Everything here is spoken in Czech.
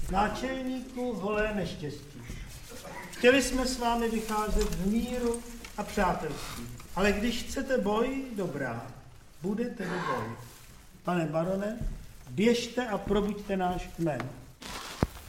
Náčelníku holé neštěstí. Chtěli jsme s vámi vycházet v míru a přátelství, ale když chcete boj, dobrá, bude tedy boj. Pane barone, běžte a probuďte náš kmen.